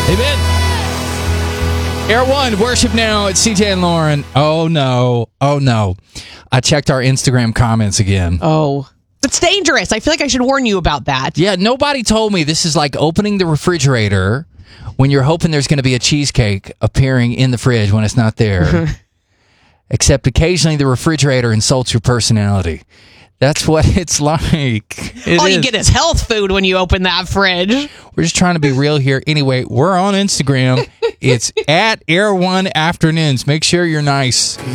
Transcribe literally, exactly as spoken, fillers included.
Amen. Air One, worship now at C J and Lauren. Oh, no. Oh, no. I checked our Instagram comments again. Oh. It's dangerous. I feel like I should warn you about that. Yeah, nobody told me this is like opening the refrigerator when you're hoping there's going to be a cheesecake appearing in the fridge when it's not there. Except occasionally the refrigerator insults your personality. That's what it's like. It All is. you get is health food when you open that fridge. We're just trying to be real here. Anyway, we're on Instagram. It's at Air One Afternoons. Make sure you're nice.